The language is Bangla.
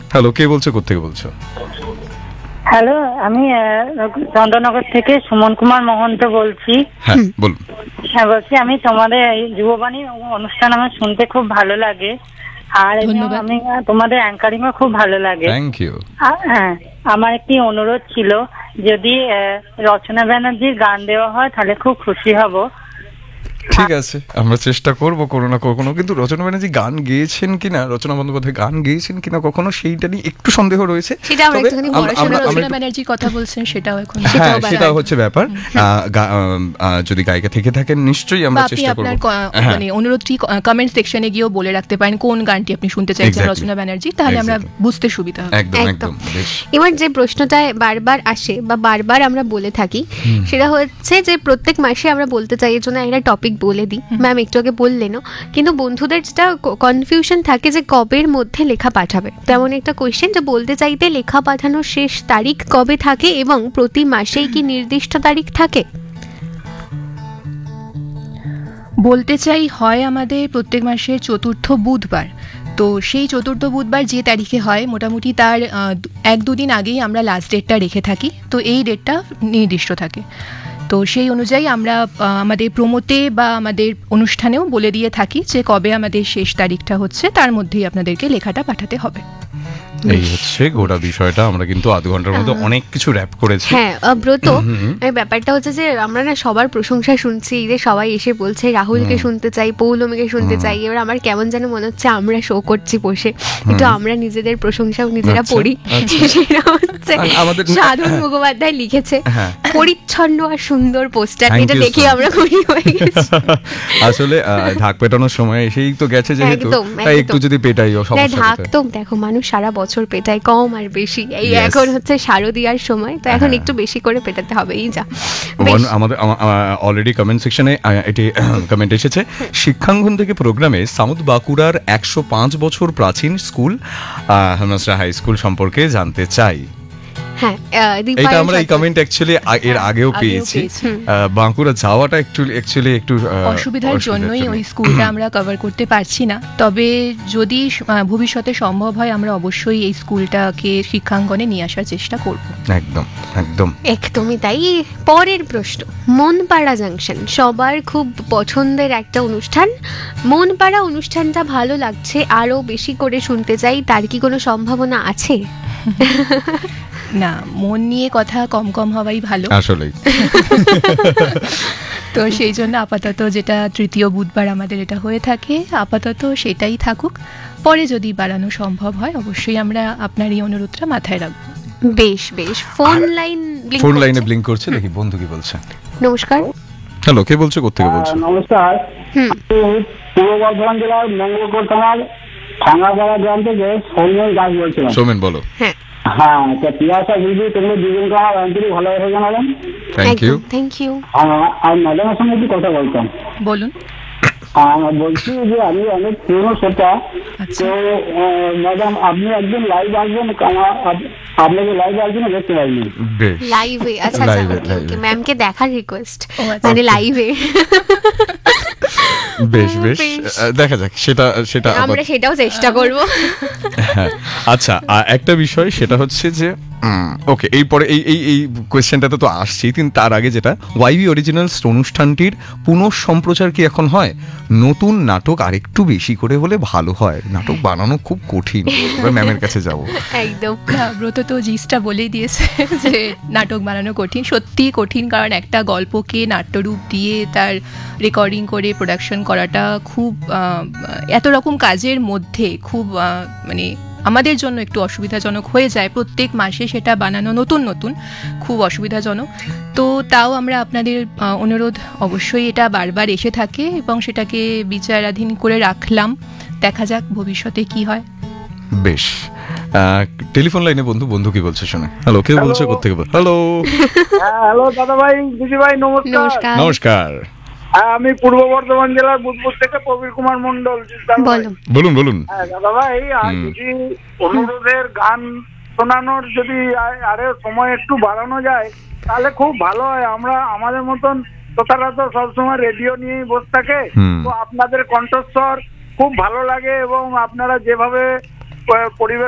হ্যালো, কে বলছো, কোত্থেকে বলছো? হ্যালো, আমি চন্দ্রনগর থেকে সুমন কুমার মহন্ত বলছি। হ্যাঁ বলুন। হ্যাঁ, বলছি আমি তোমাদের এই যুববাণী অনুষ্ঠান আমার শুনতে খুব ভালো লাগে, আর আমি তোমাদের অ্যাঙ্কারিংও খুব ভালো লাগে। Thank you. হ্যাঁ, আমার একটি অনুরোধ ছিল, যদি রচনা ব্যানার্জির গান দেওয়া হয় তাহলে খুব খুশি হব। ঠিক আছে, আমরা চেষ্টা করবো কোনো না কখনো। কিন্তু রচনা ব্যানার্জি গান গেয়েছেন কিনা, রচনা বন্দ্যোপাধ্যায় গান গেয়েছেন কিনা কখনো, সেইটা নিয়ে একটু সন্দেহ রয়েছে। রচনা ব্যানার্জি কথা বলছেন সেটাও এখন, হ্যাঁ সেটাও হচ্ছে ব্যাপার। যদি গায়িকা থেকে থাকেন নিশ্চয়ই আমরা চেষ্টা করব। মানে অনুরোধটি কমেন্ট সেকশনে গিয়েও বলে রাখতে পারেন কোন গানটি আপনি শুনতে চাইছেন রচনা ব্যানার্জি, তাহলে আমরা বুঝতে সুবিধা হবে। একদম একদম। এবার যে প্রশ্নটা বারবার আসে বা বারবার আমরা বলে থাকি, সেটা হচ্ছে যে প্রত্যেক মাসে আমরা বলতে চাই, এর জন্য একটা টপিক বলে দিই, ম্যাম একটু আগে বললেনও, কিন্তু বন্ধুদের যেটা কনফিউশন থাকে যে কবের মধ্যে লেখা পাঠাবে, তেমন একটা কোয়েশ্চেন যে বলতে চাইতে লেখা পাঠানোর শেষ তারিখ কবে থাকে এবং প্রতি মাসেই কি নির্দিষ্ট তারিখ থাকে? বলতে চাই হয় আমাদের প্রত্যেক মাসে চতুর্থ বুধবার, তো সেই চতুর্থ বুধবার যে তারিখে হয় মোটামুটি তার 1-2 দিন আগেই আমরা লাস্ট ডেটটা রেখে থাকি, তো এই ডেটটা নির্দিষ্ট থাকে। তো সেই অনুযায়ী আমরা আমাদের প্রোমোতে বা আমাদের অনুষ্ঠানেও বলে দিয়ে থাকি যে কবে আমাদের শেষ তারিখটা হচ্ছে, তার মধ্যেই আপনাদেরকে লেখাটা পাঠাতে হবে। এই হচ্ছে গোটা বিষয়টা। আমরা কিন্তু আধ ঘন্টার মধ্যে অনেক কিছু র‍্যাপ করেছি। হ্যাঁ ব্রত, ব্যাপারটা হচ্ছে যে আমরা না সবার প্রশংসা শুনছি, যে সবাই এসে বলছে রাহুলকে শুনতে চাই, পৌলমীকে শুনতে চাই। এবার আমার কেমন যেন মনে হচ্ছে আমরা শো করছি বসে, একটু আমরা নিজেদের প্রশংসাও নিজেরা পড়ি। সেটা হচ্ছে সাধন মুখোপাধ্যায় লিখেছে পরিচ্ছন্ন আর সুন্দর পোস্টার, এটা দেখে আমরা খুশি হয়ে গেছি। আসলে ঢাক পেটানোর সময় এসেই তো গেছে, যেহেতু একটু যদি পেটাইও সমস্যা। ঢাক তো দেখো মানুষ সারা বছর পেটায়, কম আর বেশি, এই এখন হচ্ছে শারদীয়ার সময়, তো এখন একটু বেশি করে পেটাতে হবে। এই যা আমাদের অলরেডি কমেন্ট সেকশনে এটি কমেন্ট এসেছে, শিক্ষাঙ্গন থেকে প্রোগ্রামে সাউথ বাঁকুড়ার 105 বছর প্রাচীন স্কুল হেমনাসরা হাই স্কুল সম্পর্কে জানতে চাই। হ্যাঁ, এটা আমরা এই কমেন্ট অ্যাকচুয়ালি এর আগেও পেয়েছি। বাঁকুড়া যাওয়াটা অ্যাকচুয়ালি একটু অসুবিধার জন্যই ওই স্কুলটা আমরা কভার করতে পারছি না, তবে যদি ভবিষ্যতে সম্ভব হয় আমরা অবশ্যই এই স্কুলটাকে শিক্ষাঙ্গনে নিয়ে আসার চেষ্টা করব। একদম একদম একদমই তাই। পরের প্রশ্ন, মনপাড়া জাংশন সবার খুব পছন্দের একটা অনুষ্ঠান। মনপাড়া অনুষ্ঠানটা ভালো লাগছে, আরো বেশি করে শুনতে চাই, তার কি কোনো সম্ভাবনা আছে? না, মন নিয়ে কথা কম কম হওয়াই ভালো আসলেই। তো সেই জন্য আপাতত যেটা তৃতীয় বুধবার আমাদের এটা হয়ে থাকে, আপাতত সেটাই থাকুক। পরে যদি বাড়ানো সম্ভব হয় অবশ্যই আমরা আপনার এই অনুরোধটা মাথায় রাখবো। বেশ বেশ। ফোন লাইনে ব্লিঙ্ক করছে, দেখি বন্ধু কি বলছে। নমস্কার। হ্যালো, কে বলছো, কোত্থেকে বলছো? নমস্কার, পূর্ব বর্ধমান জেলার মঙ্গলকোট থানার ঠাঙ্গাপাড়া গ্রাম থেকে সৌমেন দাস বলছিলাম। সৌমেন বলো। হ্যাঁ, পিয়াসা দিদি, তোমরা দুজনকে আমার আন্তরিক ভালোবাসা জানালাম। Thank you. আর ম্যাডামের সঙ্গে একটু কথা বলতাম। বলুন। বলছি যে আমি অনেক পুরনো শ্রোতা, তো ম্যাডাম আপনি একদিন লাইভ আসবেন, আপনাকে লাইভে একদিন দেখতে পাইনি। লাইভে? আচ্ছা, ম্যামকে দেখার রিকোয়েস্ট, মানে লাইভে। বেশ বেশ, দেখা যাক, সেটা আমরা সেটাও চেষ্টা করব। আচ্ছা, একটা বিষয় সেটা হচ্ছে যে ওকে, এরপরে এই কোয়েশ্চেনটাতে তো আসছি, কিন্তু তার আগে যেটা, ওয়াইবি অরিজিনালস অনুষ্ঠানটির পুনঃসম্প্রচার কি এখন হয়? নতুন নাটক আরেকটু বেশি করে হলে ভালো হয়, নাটক বানানো খুব কঠিন। এবার ম্যামের কাছে যাব। একদম, ব্রত তো জিসটা বলেই দিয়েছে যে নাটক বানানো কঠিন, সত্যি কঠিন, কারণ একটা গল্পকে নাট্যরূপ দিয়ে তার রেকর্ডিং করে প্রোডাকশন করাটা খুব এত রকম কাজের মধ্যে খুব মানে আমাদের জন্য একটু অসুবিধাজনক হয়ে যায়। প্রত্যেক মাসে সেটা বানানো নতুন নতুন খুব অসুবিধাজনক। তো তাও আমরা আপনাদের অনুরোধ, অবশ্যই এটা বারবার এসে থাকে এবং সেটাকে বিচারাধীন করে রাখলাম, দেখা যাক ভবিষ্যতে কি হয়। বেশ, টেলিফোন লাইনে বন্ধু কি বলছে শোনে। হ্যালো, কে বলছে, কোত্থেকে বল? হ্যালো। হ্যালো দাদা ভাই, দিদি ভাই, নমস্কার। নমস্কার। আমি পূর্ব বর্ধমান জেলার বুধপুর থেকে প্রবীর কুমার মন্ডল। বলুন। দাদা ভাই, যদি অনুরোধের গান শোনানোর যদি আরে সময় একটু বাড়ানো যায় তাহলে খুব ভালো হয়। আমরা আমাদের মতন শ্রোতারা তো সবসময় রেডিও নিয়েই বসে থাকে, তো আপনাদের কণ্ঠস্বর খুব ভালো লাগে এবং আপনারা যেভাবে পরিবেশ